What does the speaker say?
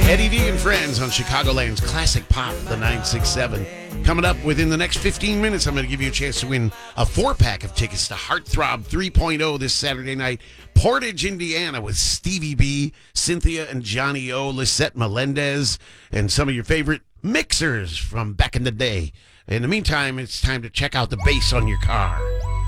Eddie V and Friends on Chicagoland's Classic Pop, the 967. Coming up within the next 15 minutes, I'm going to give you a chance to win a 4-pack of tickets to Heartthrob 3.0 this Saturday night. Portage, Indiana, with Stevie B, Cynthia and Johnny O, Lisette Melendez, and some of your favorite mixers from back in the day. In the meantime, it's time to check out the bass on your car.